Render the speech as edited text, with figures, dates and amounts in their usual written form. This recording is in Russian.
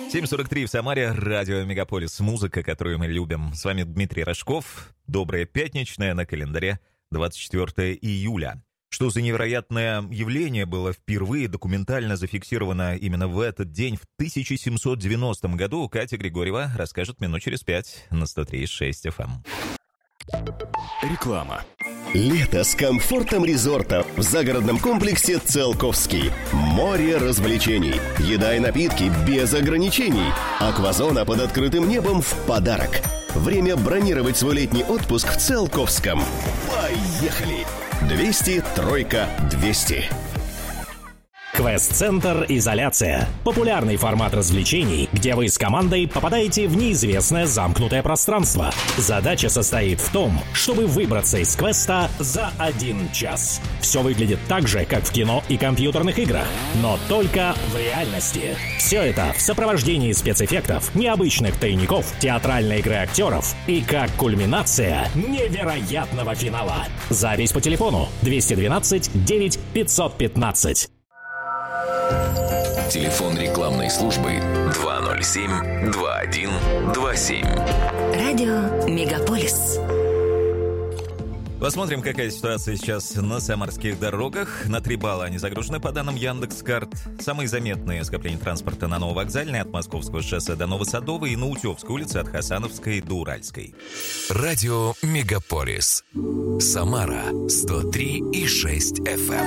7:43 в Самаре, радио «Мегаполис», музыка, которую мы любим. С вами Дмитрий Рожков. Доброе пятничное, на календаре 24 июля. Что за невероятное явление было впервые документально зафиксировано именно в этот день, в 1790 году, Катя Григорьева расскажет минут через 5 на 103.6 FM. Реклама. Лето с комфортом резорта в загородном комплексе «Циолковский». Море развлечений, еда и напитки без ограничений. Аквазона под открытым небом в подарок. Время бронировать свой летний отпуск в Циолковском. Поехали! 200 тройка 200. Квест-центр «Изоляция». Популярный формат развлечений, где вы с командой попадаете в неизвестное замкнутое пространство. Задача состоит в том, чтобы выбраться из квеста за 1 час. Все выглядит так же, как в кино и компьютерных играх, но только в реальности. Все это в сопровождении спецэффектов, необычных тайников, театральной игры актеров и как кульминация невероятного финала. Запись по телефону 212 9 515. Телефон рекламной службы 207-2127. Радио «Мегаполис». Посмотрим, какая ситуация сейчас на самарских дорогах. На 3 балла они загружены по данным Яндекс.Карт. Самые заметные скопления транспорта на Нововокзальной, от Московского шоссе до Новосадовой и на Утевской улице от Хасановской до Уральской. Радио «Мегаполис». Самара 103,6 FM.